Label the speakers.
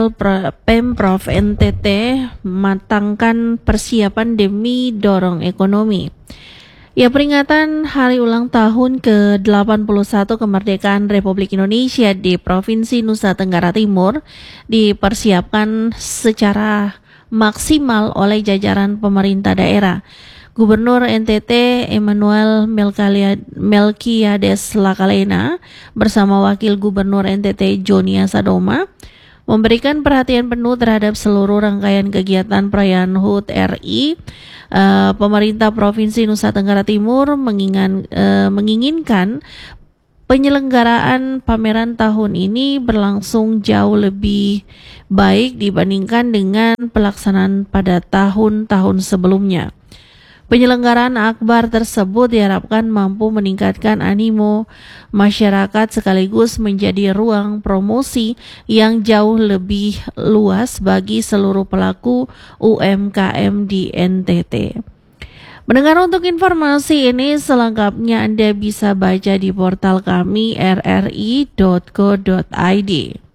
Speaker 1: Pemprov NTT matangkan persiapan demi dorong ekonomi. Ya, peringatan hari ulang tahun ke-81 kemerdekaan Republik Indonesia di Provinsi Nusa Tenggara Timur dipersiapkan secara maksimal oleh jajaran pemerintah daerah. Gubernur NTT Emmanuel Melkiades Lakalena bersama Wakil Gubernur NTT Joni Asadoma memberikan perhatian penuh terhadap seluruh rangkaian kegiatan perayaan HUT RI. Pemerintah Provinsi Nusa Tenggara Timur menginginkan penyelenggaraan pameran tahun ini berlangsung jauh lebih baik dibandingkan dengan pelaksanaan pada tahun-tahun sebelumnya. Penyelenggaraan akbar tersebut diharapkan mampu meningkatkan animo masyarakat sekaligus menjadi ruang promosi yang jauh lebih luas bagi seluruh pelaku UMKM di NTT. Mendengar untuk informasi ini selengkapnya Anda bisa baca di portal kami rri.co.id.